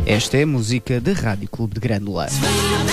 Esta é a música da Rádio Clube de Grândola.